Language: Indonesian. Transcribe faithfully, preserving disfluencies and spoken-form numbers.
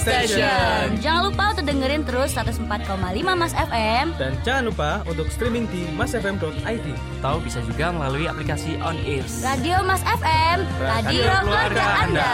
Station. Jangan lupa untuk dengerin terus seratus empat koma lima Mas F M. Dan jangan lupa untuk streaming di masfm dot i d. Atau bisa juga melalui aplikasi On Air. Radio Mas F M, radio, radio keluarga Anda.